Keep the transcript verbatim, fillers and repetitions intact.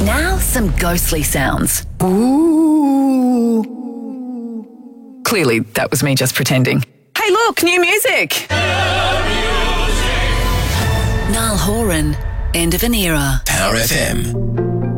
Now, some ghostly sounds. Ooh. Clearly, that was me just pretending. Hey, look, new music. Niall Horan, End of an Era. Power F M.